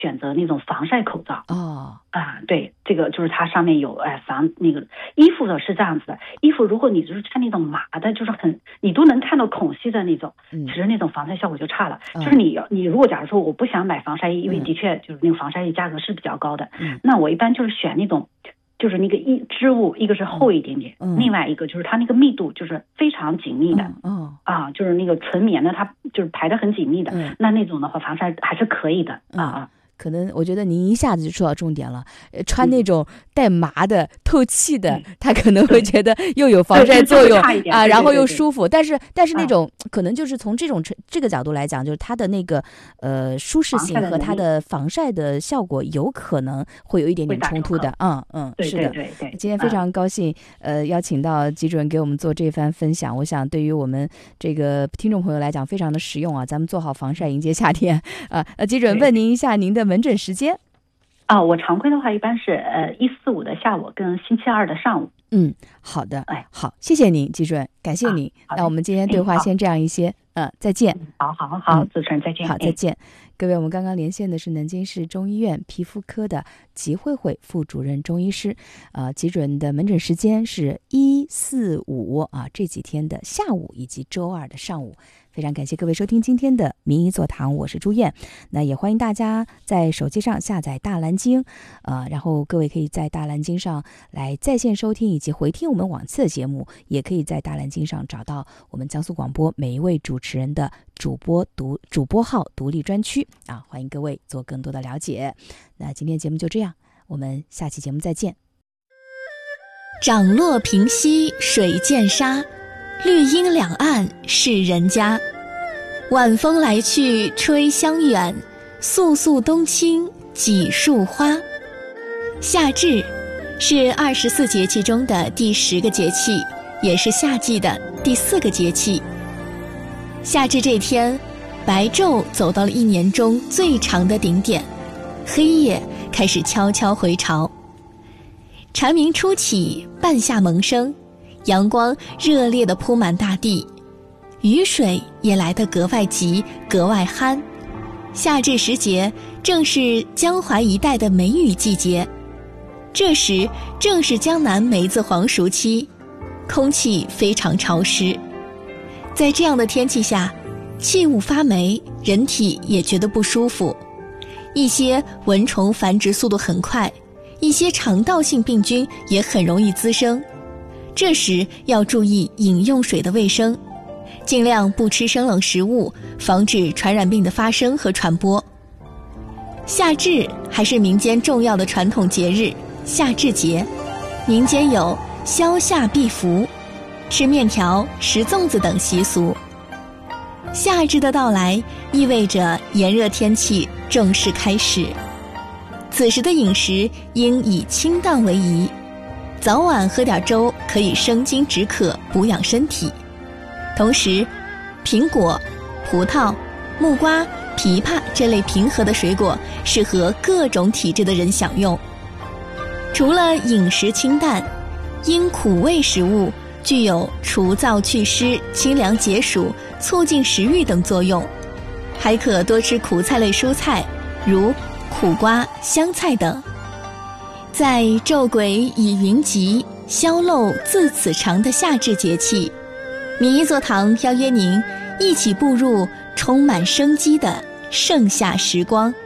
选择那种防晒口罩。对，这个就是它上面有防那个衣服的是这样子的，衣服如果你就是穿那种麻的，就是你都能看到孔隙的那种，其实那种防晒效果就差了。就是你如果假如说我不想买防晒衣，因为的确就是那个防晒衣价格是比较高的，那我一般就是选那种。就是那个织物，一个是厚一点点，另外一个就是它那个密度就是非常紧密的，就是那个纯棉的，它就是排得很紧密的，那种的话防晒还是可以的可能我觉得您一下子就说到重点了，穿那种带麻的、透气的，他可能会觉得又有防晒作用啊，然后又舒服。但是那种可能就是从这个角度来讲，就是它的那个舒适性和它的防晒的效果有可能会有一点点冲突的。是的。 对。 今天非常高兴邀请到吉主任给我们做这番分享，我想对于我们这个听众朋友来讲非常的实用啊，咱们做好防晒迎接夏天啊。吉主任问您一下您的门诊时间。 我常规的话一般是145的下午跟星期二的上午。 好的，好，谢谢您，吉主任，感谢您。那我们今天对话先这样一些，再见。 好，主持人再见。 好，再见。各位，我们刚刚连线的是南京市中医院皮肤科的吉慧慧副主任中医师，吉主任的门诊时间是145这几天的下午以及周二的上午。非常感谢各位收听今天的名医座谈，我是朱燕。那也欢迎大家在手机上下载大蓝鲸，然后各位可以在大蓝鲸上来在线收听以及回听我们往期的节目，也可以在大蓝鲸上找到我们江苏广播每一位主持人的主播号独立专区欢迎各位做更多的了解。那今天节目就这样，我们下期节目再见。 涨落平西水见沙，绿荫两岸是人家。晚风来去吹香远，肃肃冬青几树花。夏至是24节气中的第10个节气，也是夏季的第4个节气。夏至这天，白昼走到了一年中最长的顶点，黑夜开始悄悄回潮。蝉鸣初起，半夏萌生，阳光热烈地铺满大地，雨水也来得格外急，格外酣。夏至时节正是江淮一带的梅雨季节，这时正是江南梅子黄熟期，空气非常潮湿。在这样的天气下，气雾发霉，人体也觉得不舒服，一些蚊虫繁殖速度很快，一些肠道性病菌也很容易滋生。这时要注意饮用水的卫生，尽量不吃生冷食物，防止传染病的发生和传播。夏至还是民间重要的传统节日，夏至节，民间有消夏避伏、吃面条、食粽子等习俗。夏至的到来意味着炎热天气正式开始，此时的饮食应以清淡为宜，早晚喝点粥可以生津止渴，补养身体。同时，苹果、葡萄、木瓜、枇杷这类平和的水果适合各种体质的人享用。除了饮食清淡，因苦味食物具有除燥祛湿、清凉解暑、促进食欲等作用，还可多吃苦菜类蔬菜，如苦瓜、香菜等。在昼鬼已云集，宵漏自此长的夏至节气，名医座堂邀约您一起步入充满生机的盛夏时光。